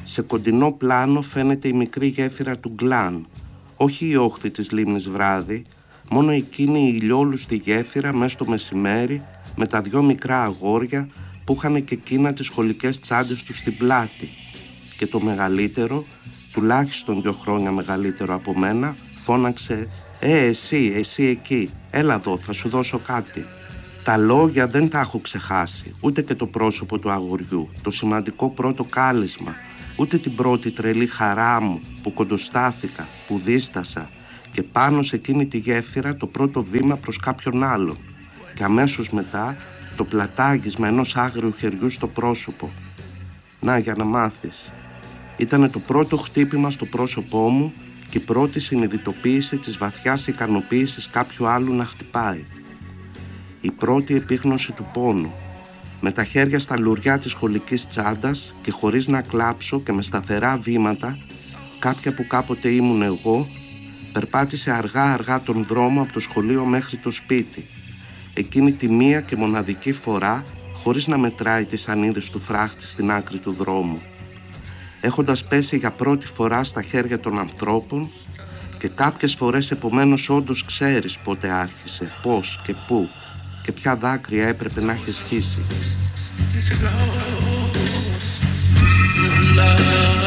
Σε κοντινό πλάνο φαίνεται η μικρή γέφυρα του Γκλάν, όχι η όχθη της λίμνης βράδυ, μόνο εκείνη η ηλιόλουστη γέφυρα μες στο μεσημέρι με τα 2 μικρά αγόρια που είχαν και εκείνα τις σχολικές τσάντες τους στην πλάτη. Και το μεγαλύτερο, τουλάχιστον 2 χρόνια μεγαλύτερο από μένα, φώναξε εσύ εκεί, έλα εδώ, θα σου δώσω κάτι». Τα λόγια δεν τα έχω ξεχάσει, ούτε και το πρόσωπο του αγοριού, το σημαντικό πρώτο κάλεσμα, ούτε την πρώτη τρελή χαρά μου που κοντοστάθηκα, που δίστασα και πάνω σε εκείνη τη γέφυρα το πρώτο βήμα προς κάποιον άλλον και αμέσως μετά το πλατάγισμα ενός άγριου χεριού στο πρόσωπο. Να, για να μάθεις. Ήτανε το πρώτο χτύπημα στο πρόσωπό μου και η πρώτη συνειδητοποίηση της βαθιάς ικανοποίησης κάποιου άλλου να χτυπάει. Η πρώτη επίγνωση του πόνου. Με τα χέρια στα λουριά της σχολικής τσάντας και χωρίς να κλάψω και με σταθερά βήματα, κάποια που κάποτε ήμουν εγώ, περπάτησε αργά τον δρόμο από το σχολείο μέχρι το σπίτι. Εκείνη τη μία και μοναδική φορά, χωρίς να μετράει τις σανίδες του φράχτη στην άκρη του δρόμου. Έχοντας πέσει για πρώτη φορά στα χέρια των ανθρώπων και κάποιες φορές επομένως όντως ξέρεις πότε άρχισε, πώς και πού και ποια δάκρυα έπρεπε να έχει σχίσει.